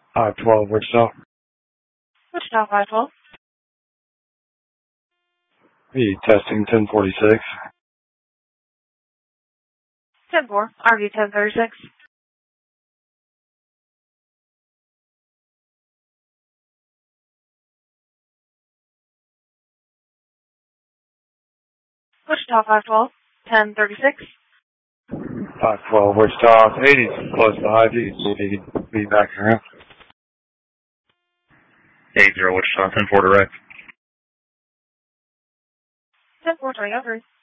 512 Wichita. Wichita 512. Be testing 1046. 10-4, RV 1036. Wichita 512, 1036. 512 Wichita. 80's close to high G. Be back around. 80 Wichita, 10-4 direct. 10-4, 20 over.